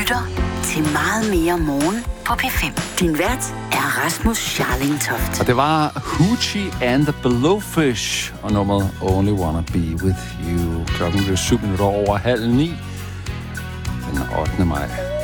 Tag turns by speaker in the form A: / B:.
A: lytter til Meget Mere Morgen på P5. Din vært er Rasmus Scharlingtoft.
B: Og det var Hoochie and the Blowfish og nummeret Only Wanna Be With You. Klokken blev 7 minutter over 8:30 den 8. maj.